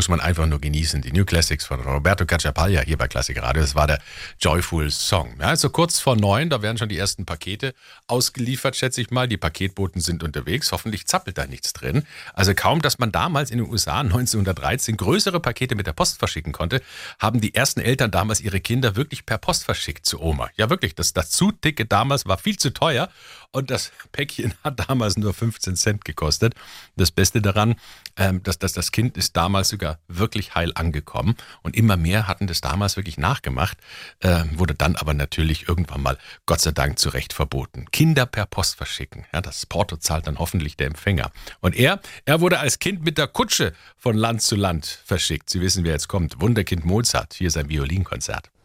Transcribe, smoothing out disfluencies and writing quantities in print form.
muss man einfach nur genießen. Die New Classics von Roberto Cacciapaglia hier bei Klassik Radio. Das war der Joyful Song. Ja, also kurz vor 9, da werden schon die ersten Pakete ausgeliefert, schätze ich mal. Die Paketboten sind unterwegs. Hoffentlich zappelt da nichts drin. Also kaum, dass man damals in den USA 1913 größere Pakete mit der Post verschicken konnte, haben die ersten Eltern damals ihre Kinder wirklich per Post verschickt zu Oma. Ja, wirklich, das Dazu-Ticket damals war viel zu teuer und das Päckchen hat damals nur 15 Cent gekostet. Das Beste daran, dass das Kind ist damals sogar wirklich heil angekommen und immer mehr hatten das damals wirklich nachgemacht, wurde dann aber natürlich irgendwann mal, Gott sei Dank, zu Recht verboten. Kinder per Post verschicken, ja, das Porto zahlt dann hoffentlich der Empfänger. Und er wurde als Kind mit der Kutsche von Land zu Land verschickt. Sie wissen, wer jetzt kommt. Wunderkind Mozart, hier sein Violinkonzert.